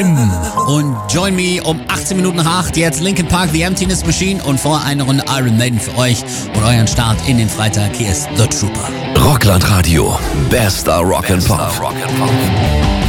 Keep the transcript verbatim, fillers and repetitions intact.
Tim. Und Join Me um achtzehn Minuten nach acht. Jetzt Linkin Park, The Emptiness Machine und vor eine Runde Iron Maiden für euch und euren Start in den Freitag. Hier ist The Trooper. Rockland Radio. Bester Rock and Pop.